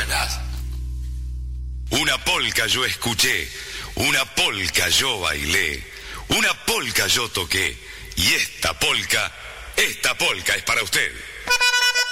buenas. Una polca yo escuché, una polca yo bailé, una polca yo toqué, y esta polca es para usted.